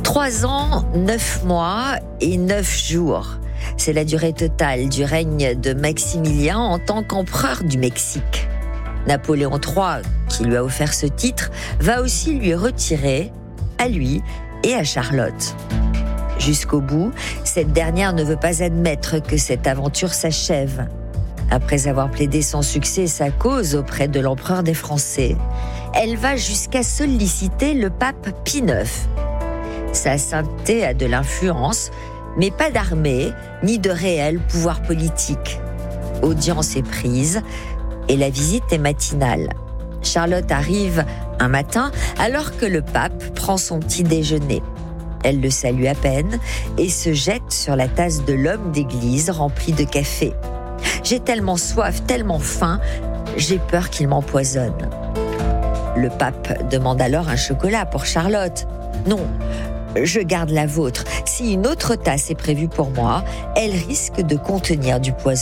3 ans, 9 mois et 9 jours. C'est la durée totale du règne de Maximilien en tant qu'empereur du Mexique. Napoléon III, qui lui a offert ce titre, va aussi lui retirer, à lui et à Charlotte. Jusqu'au bout, cette dernière ne veut pas admettre que cette aventure s'achève. Après avoir plaidé sans succès sa cause auprès de l'empereur des Français, elle va jusqu'à solliciter le pape Pie IX. Sa sainteté a de l'influence, mais pas d'armée ni de réel pouvoir politique. Audience est prise et la visite est matinale. Charlotte arrive un matin alors que le pape prend son petit déjeuner. Elle le salue à peine et se jette sur la tasse de l'homme d'église remplie de café. « J'ai tellement soif, tellement faim, j'ai peur qu'il m'empoisonne. » Le pape demande alors un chocolat pour Charlotte. « Non, je garde la vôtre. Si une autre tasse est prévue pour moi, elle risque de contenir du poison. »